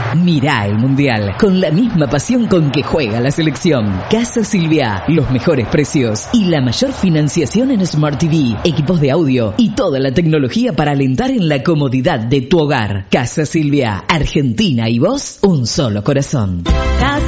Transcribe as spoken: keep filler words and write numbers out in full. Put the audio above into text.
Mirá el Mundial con la misma pasión con que juega la selección. Casa Silvia, los mejores precios y la mayor financiación en Smart T V, equipos de audio y toda la tecnología para alentar en la comodidad de tu hogar. Casa Silvia, Argentina y vos, un solo corazón. Casa